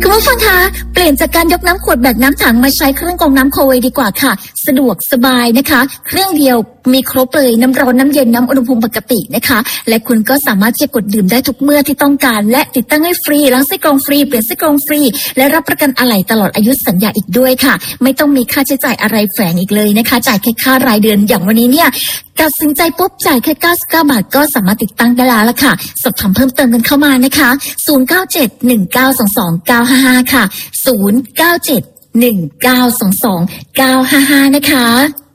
คุณผู้ฟังคะเปลี่ยนจากการยกน้ำขวดแบกน้ำถังมาใช้เครื่องกรองน้ำโคเวดีกว่าค่ะสะดวกสบายนะคะเครื่องเดียวมีครบเลยน้ำร้อนน้ำเย็นน้ำอุณหภูมิปกตินะคะและคุณก็สามารถจะกดดื่มได้ทุกเมื่อที่ต้องการและติดตั้งให้ฟรีล้างไส้กรองฟรีเปลี่ยนไส้กรองฟรีและรับประกันอะไหล่ตลอดอายุสัญญาอีกด้วยค่ะไม่ต้องมีค่าใช้จ่ายอะไรแฝงอีกเลยนะคะจ่ายแค่ค่ารายเดือนอย่างวันนี้เนี่ยตัดสินใจปุ๊บจ่ายแค่99 บาทก็สามารถติดตั้งได้แล้วล่ะค่ะสอบถามเพิ่มเติมกันเข้ามานะคะ0971922955ค่ะ0971922955นะคะ